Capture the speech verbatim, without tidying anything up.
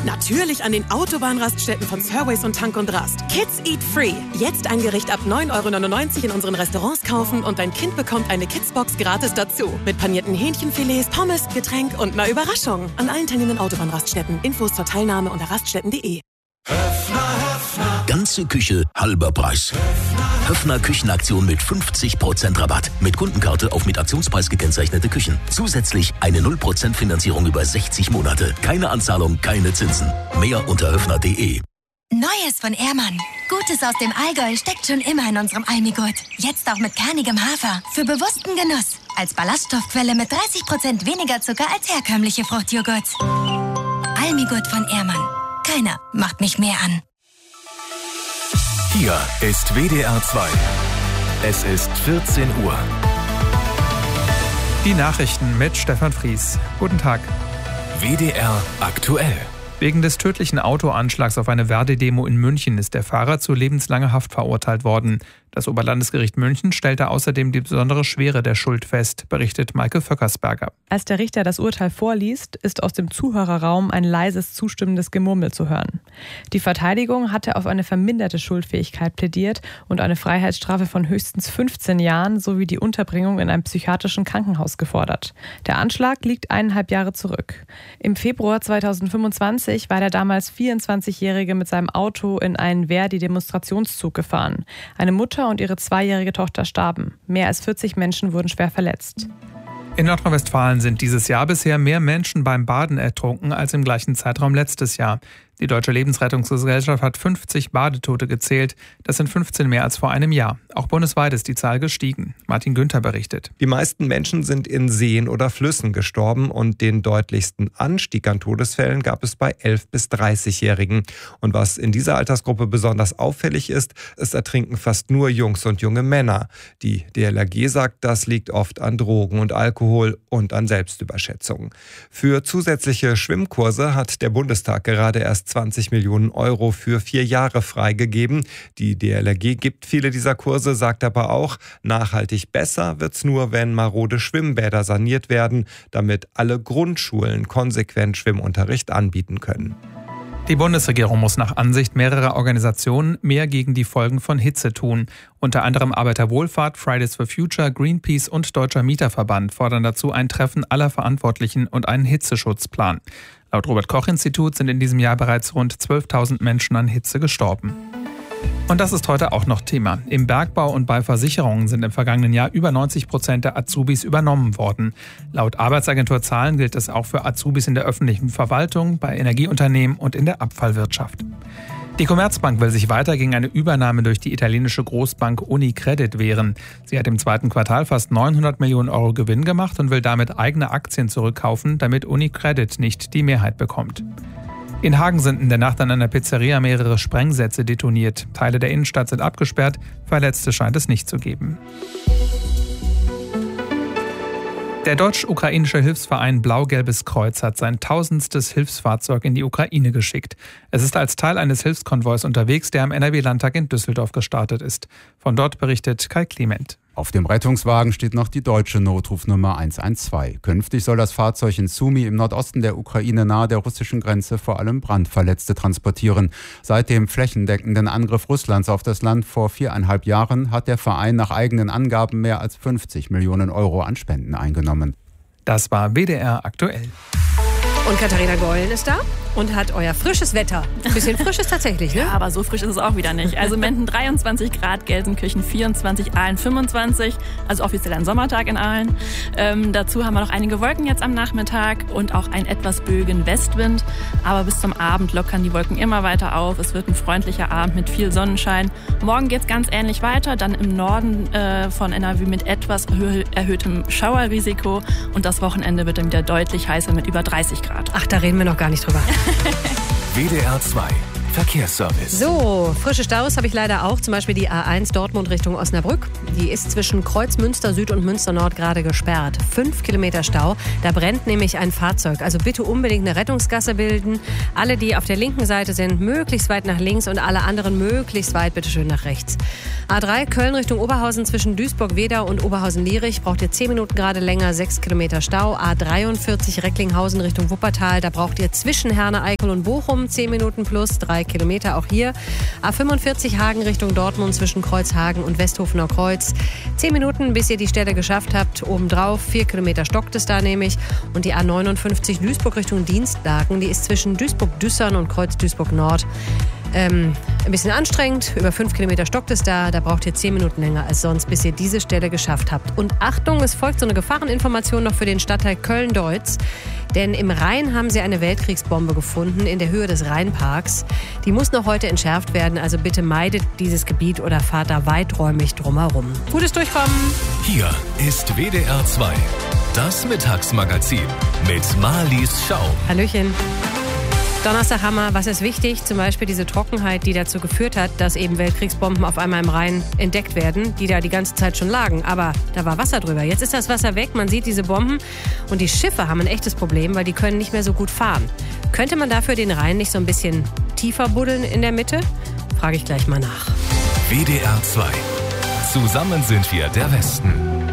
Natürlich an den Autobahnraststätten von Surways und Tank und Rast. Kids Eat Free. Jetzt ein Gericht ab neun Euro neunundneunzig in unseren Restaurants kaufen und dein Kind bekommt eine Kidsbox gratis dazu. Mit panierten Hähnchenfilets, Pommes, Getränk und einer Überraschung. An allen teilnehmenden Autobahnraststätten. Infos zur Teilnahme unter raststätten punkt de. Höfner, Höfner. Ganze Küche, halber Preis. Höfner, Höfner Küchenaktion mit fünfzig Prozent Rabatt. Mit Kundenkarte auf mit Aktionspreis gekennzeichnete Küchen. Zusätzlich eine null Prozent Finanzierung über sechzig Monate. Keine Anzahlung, keine Zinsen. Mehr unter höfner punkt de. Neues von Ehrmann. Gutes aus dem Allgäu steckt schon immer in unserem Almigurt. Jetzt auch mit kernigem Hafer. Für bewussten Genuss. Als Ballaststoffquelle mit dreißig Prozent weniger Zucker als herkömmliche Fruchtjoghurts. Almigurt von Ehrmann. Keiner macht mich mehr an. Hier ist W D R zwei. Es ist vierzehn Uhr. Die Nachrichten mit Stefan Fries. Guten Tag. W D R aktuell. Wegen des tödlichen Autoanschlags auf eine Verdi-Demo in München ist der Fahrer zu lebenslanger Haft verurteilt worden. Das Oberlandesgericht München stellte außerdem die besondere Schwere der Schuld fest, berichtet Maike Vöckersberger. Als der Richter das Urteil vorliest, ist aus dem Zuhörerraum ein leises, zustimmendes Gemurmel zu hören. Die Verteidigung hatte auf eine verminderte Schuldfähigkeit plädiert und eine Freiheitsstrafe von höchstens fünfzehn Jahren sowie die Unterbringung in einem psychiatrischen Krankenhaus gefordert. Der Anschlag liegt eineinhalb Jahre zurück. Im Februar zweitausendfünfundzwanzig war der damals vierundzwanzigjährige mit seinem Auto in einen Verdi-Demonstrationszug gefahren. Eine Mutter und ihre zweijährige Tochter starben. Mehr als vierzig Menschen wurden schwer verletzt. In Nordrhein-Westfalen sind dieses Jahr bisher mehr Menschen beim Baden ertrunken als im gleichen Zeitraum letztes Jahr. Die Deutsche Lebensrettungsgesellschaft hat fünfzig Badetote gezählt. Das sind fünfzehn mehr als vor einem Jahr. Auch bundesweit ist die Zahl gestiegen. Martin Günther berichtet. Die meisten Menschen sind in Seen oder Flüssen gestorben und den deutlichsten Anstieg an Todesfällen gab es bei elf- bis dreißigjährigen. Und was in dieser Altersgruppe besonders auffällig ist, es ertrinken fast nur Jungs und junge Männer. Die D L R G sagt, das liegt oft an Drogen und Alkohol und an Selbstüberschätzung. Für zusätzliche Schwimmkurse hat der Bundestag gerade erst zwanzig Millionen Euro für vier Jahre freigegeben. Die D L R G gibt viele dieser Kurse, sagt aber auch, nachhaltig besser wird's nur, wenn marode Schwimmbäder saniert werden, damit alle Grundschulen konsequent Schwimmunterricht anbieten können. Die Bundesregierung muss nach Ansicht mehrerer Organisationen mehr gegen die Folgen von Hitze tun. Unter anderem Arbeiterwohlfahrt, Fridays for Future, Greenpeace und Deutscher Mieterverband fordern dazu ein Treffen aller Verantwortlichen und einen Hitzeschutzplan. Laut Robert-Koch-Institut sind in diesem Jahr bereits rund zwölftausend Menschen an Hitze gestorben. Und das ist heute auch noch Thema. Im Bergbau und bei Versicherungen sind im vergangenen Jahr über neunzig Prozent der Azubis übernommen worden. Laut Arbeitsagentur Zahlen gilt es auch für Azubis in der öffentlichen Verwaltung, bei Energieunternehmen und in der Abfallwirtschaft. Die Commerzbank will sich weiter gegen eine Übernahme durch die italienische Großbank Unicredit wehren. Sie hat im zweiten Quartal fast neunhundert Millionen Euro Gewinn gemacht und will damit eigene Aktien zurückkaufen, damit Unicredit nicht die Mehrheit bekommt. In Hagen sind in der Nacht an einer Pizzeria mehrere Sprengsätze detoniert. Teile der Innenstadt sind abgesperrt, Verletzte scheint es nicht zu geben. Der deutsch-ukrainische Hilfsverein Blau-Gelbes Kreuz hat sein tausendstes Hilfsfahrzeug in die Ukraine geschickt. Es ist als Teil eines Hilfskonvois unterwegs, der am N R W-Landtag in Düsseldorf gestartet ist. Von dort berichtet Kai Clement. Auf dem Rettungswagen steht noch die deutsche Notrufnummer eins eins zwei. Künftig soll das Fahrzeug in Sumy im Nordosten der Ukraine nahe der russischen Grenze vor allem Brandverletzte transportieren. Seit dem flächendeckenden Angriff Russlands auf das Land vor viereinhalb Jahren hat der Verein nach eigenen Angaben mehr als fünfzig Millionen Euro an Spenden eingenommen. Das war W D R aktuell. Und Katharina Geulen ist da und hat euer frisches Wetter. Ein bisschen frisch ist tatsächlich, ne? Ja, aber so frisch ist es auch wieder nicht. Also Menden dreiundzwanzig Grad, Gelsenkirchen vierundzwanzig, Aalen fünfundzwanzig, also offiziell ein Sommertag in Aalen. Ähm, dazu haben wir noch einige Wolken jetzt am Nachmittag und auch einen etwas böigen Westwind. Aber bis zum Abend lockern die Wolken immer weiter auf. Es wird ein freundlicher Abend mit viel Sonnenschein. Morgen geht's ganz ähnlich weiter, dann im Norden äh, von N R W mit etwas erhö- erhöhtem Schauerrisiko. Und das Wochenende wird dann wieder deutlich heißer mit über dreißig Grad. Ach, da reden wir noch gar nicht drüber. W D R zwei. Verkehrsservice. So, frische Staus habe ich leider auch. Zum Beispiel die A eins Dortmund Richtung Osnabrück. Die ist zwischen Kreuz Münster Süd und Münster Nord gerade gesperrt. Fünf Kilometer Stau. Da brennt nämlich ein Fahrzeug. Also bitte unbedingt eine Rettungsgasse bilden. Alle, die auf der linken Seite sind, möglichst weit nach links und alle anderen möglichst weit, bitte schön nach rechts. A drei Köln Richtung Oberhausen zwischen Duisburg-Wedau und Oberhausen-Lierich. Braucht ihr zehn Minuten gerade länger, sechs Kilometer Stau. A dreiundvierzig Recklinghausen Richtung Wuppertal. Da braucht ihr zwischen Herne-Eickel und Bochum zehn Minuten plus, drei Kilometer auch hier. A fünfundvierzig Hagen Richtung Dortmund zwischen Kreuzhagen und Westhofener Kreuz. zehn Minuten, bis ihr die Stelle geschafft habt. Obendrauf vier Kilometer stockt es da nämlich. Und die A neunundfünfzig Duisburg Richtung Dienstlaken, die ist zwischen Duisburg-Düssern und Kreuz Duisburg-Nord. Ähm, ein bisschen anstrengend, über fünf Kilometer stockt es da, da braucht ihr zehn Minuten länger als sonst, bis ihr diese Stelle geschafft habt. Und Achtung, es folgt so eine Gefahreninformation noch für den Stadtteil Köln-Deutz, denn im Rhein haben sie eine Weltkriegsbombe gefunden in der Höhe des Rheinparks. Die muss noch heute entschärft werden, also bitte meidet dieses Gebiet oder fahrt da weiträumig drumherum. Gutes Durchkommen! Hier ist W D R zwei, das Mittagsmagazin mit Marlies Schaum. Hallöchen! Donnerstag haben wir, was ist wichtig? Zum Beispiel diese Trockenheit, die dazu geführt hat, dass eben Weltkriegsbomben auf einmal im Rhein entdeckt werden, die da die ganze Zeit schon lagen. Aber da war Wasser drüber. Jetzt ist das Wasser weg, man sieht diese Bomben und die Schiffe haben ein echtes Problem, weil die können nicht mehr so gut fahren. Könnte man dafür den Rhein nicht so ein bisschen tiefer buddeln in der Mitte? Frage ich gleich mal nach. W D R zwei. Zusammen sind wir der Westen.